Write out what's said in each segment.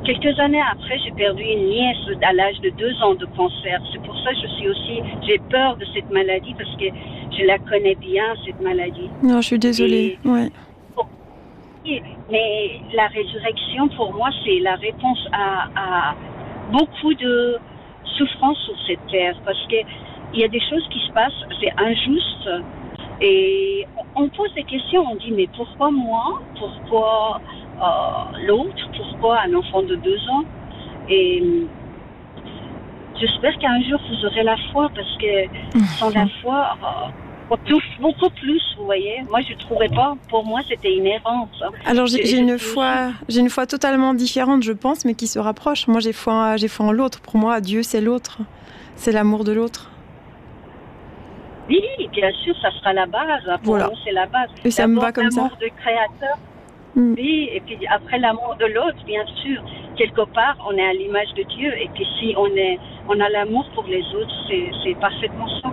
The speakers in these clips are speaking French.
quelques années après, j'ai perdu une nièce à l'âge de 2 ans de cancer. C'est pour ça que j'ai peur de cette maladie parce que je la connais bien, cette maladie. Non, je suis désolée. Ouais. Mais la résurrection, pour moi, c'est la réponse à beaucoup de souffrances sur cette terre. Parce que il y a des choses qui se passent, c'est injuste. Et on pose des questions, on dit, mais pourquoi moi? Pourquoi l'autre? Pourquoi un enfant de 2 ans? Et j'espère qu'un jour, vous aurez la foi, parce que sans la foi... on touche beaucoup plus, vous voyez. Moi, je ne trouvais pas. Pour moi, c'était inhérent. Ça. Alors, j'ai une foi totalement différente, je pense, mais qui se rapproche. Moi, j'ai foi en l'autre. Pour moi, Dieu, c'est l'autre. C'est l'amour de l'autre. Oui, bien sûr, ça sera la base. Pour nous, c'est la base. Et ça me va comme ça. L'amour du Créateur. Oui, et puis après l'amour de l'autre, bien sûr. Quelque part, on est à l'image de Dieu. Et puis si on a l'amour pour les autres, c'est parfaitement ça.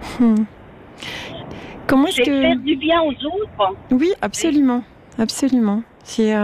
Comment est-ce que... faire du bien aux autres. Oui, absolument, absolument. C'est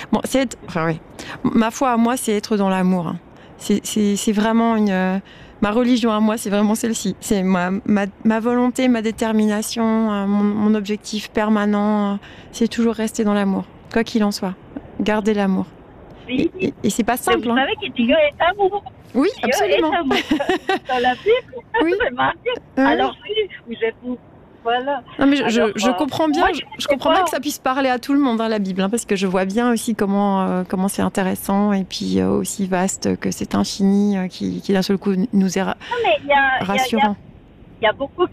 ma foi à moi, c'est être dans l'amour. C'est vraiment ma religion à moi, c'est vraiment celle-ci. C'est ma volonté, ma détermination, mon objectif permanent, c'est toujours rester dans l'amour, quoi qu'il en soit. Garder l'amour. Oui. Et c'est pas simple. Vous savez que Dieu est amour. Oui, absolument. Dieu est amour. Dans la Bible, oui. C'est marqué. Alors oui, vous êtes où? Voilà. Non, mais je comprends bien. Je comprends bien que ça puisse parler à tout le monde, la Bible, parce que je vois bien aussi comment c'est intéressant et puis aussi vaste, que c'est infini, qui d'un seul coup nous est rassurant. Il y a beaucoup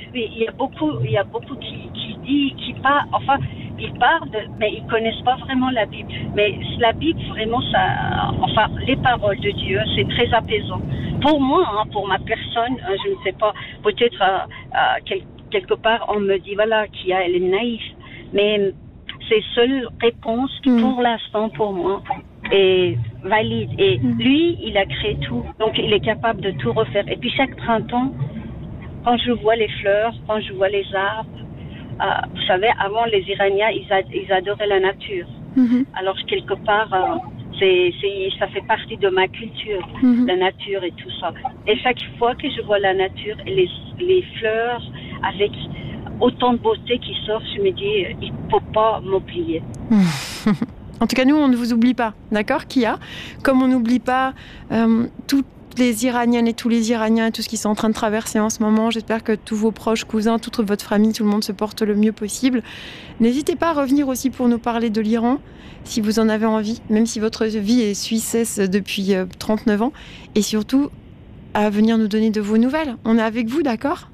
ils parlent, mais ils connaissent pas vraiment la Bible. Mais la Bible, vraiment, les paroles de Dieu, c'est très apaisant. Pour moi, pour ma personne, je ne sais pas, peut-être quelque part, on me dit, voilà, elle est naïve. Mais c'est seule réponse qui, pour l'instant, pour moi, est valide. Et lui, il a créé tout. Donc, il est capable de tout refaire. Et puis, chaque printemps, quand je vois les fleurs, quand je vois les arbres, vous savez, avant, les Iraniens, ils adoraient la nature. Alors, quelque part, ça fait partie de ma culture, la nature et tout ça. Et chaque fois que je vois la nature et les fleurs avec autant de beauté qui sort, je me dis, il ne faut pas m'oublier. En tout cas, nous, on ne vous oublie pas, d'accord, Kia? Comme on n'oublie pas toutes les Iraniennes et tous les Iraniens et tout ce qu'ils sont en train de traverser en ce moment. J'espère que tous vos proches, cousins, toute votre famille, tout le monde se porte le mieux possible. N'hésitez pas à revenir aussi pour nous parler de l'Iran, si vous en avez envie, même si votre vie est suissesse depuis 39 ans. Et surtout, à venir nous donner de vos nouvelles. On est avec vous, d'accord?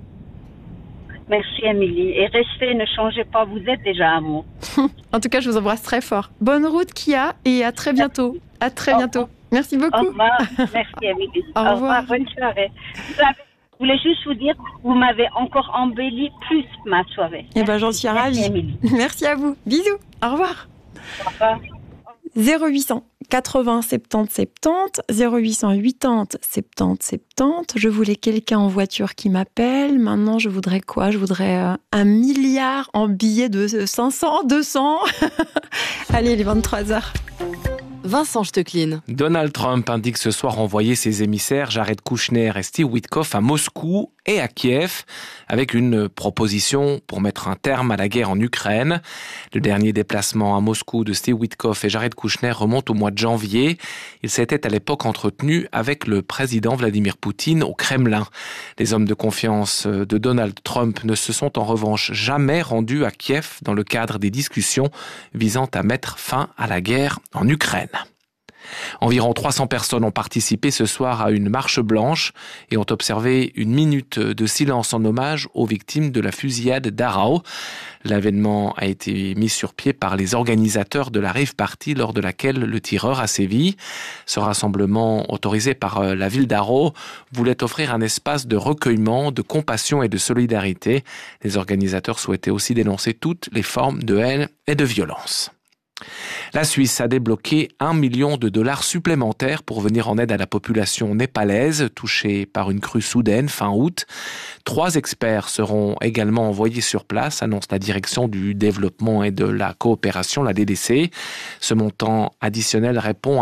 Merci, Amélie. Et restez, ne changez pas, vous êtes déjà amour. En tout cas, je vous embrasse très fort. Bonne route, Kia, et à très bientôt. À très bientôt. Merci beaucoup. Au revoir. Merci, Amélie. Au revoir. Bonne soirée. Je voulais juste vous dire, vous m'avez encore embelli plus ma soirée. Eh bien, j'en suis ravie. Amélie. Merci à vous. Bisous. Au revoir. Au revoir. 0800 80 70 70 0800 80 70 70. Je voulais quelqu'un en voiture qui m'appelle. Maintenant, je voudrais quoi? Je voudrais 1 milliard en billets de 500, 200. Allez, il est 23h. Vincent Stecklin. Donald Trump indique ce soir envoyer ses émissaires Jared Kushner et Steve Witkoff à Moscou et à Kiev avec une proposition pour mettre un terme à la guerre en Ukraine. Le dernier déplacement à Moscou de Steve Witkoff et Jared Kushner remonte au mois de janvier. Ils s'étaient à l'époque entretenus avec le président Vladimir Poutine au Kremlin. Les hommes de confiance de Donald Trump ne se sont en revanche jamais rendus à Kiev dans le cadre des discussions visant à mettre fin à la guerre en Ukraine. Environ 300 personnes ont participé ce soir à une marche blanche et ont observé une minute de silence en hommage aux victimes de la fusillade d'Arao. L'événement a été mis sur pied par les organisateurs de la rave party lors de laquelle le tireur a sévi. Ce rassemblement, autorisé par la ville d'Arao, voulait offrir un espace de recueillement, de compassion et de solidarité. Les organisateurs souhaitaient aussi dénoncer toutes les formes de haine et de violence. La Suisse a débloqué $1 million supplémentaires pour venir en aide à la population népalaise touchée par une crue soudaine fin août. 3 experts seront également envoyés sur place, annonce la direction du développement et de la coopération, la DDC. Ce montant additionnel répond